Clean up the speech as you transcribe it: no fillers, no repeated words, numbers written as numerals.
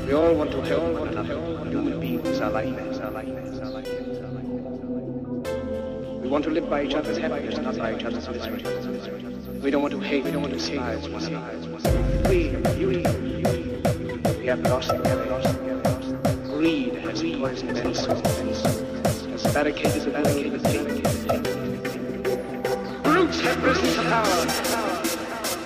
We all want to help one another. Human beings are like that. We want to live by each other's happiness, not by each other's misery. We don't want to hate, we don't want to despise one another. We have lost. Greed has poisoned men's souls, has barricaded the world with hate. Brutes have risen to power.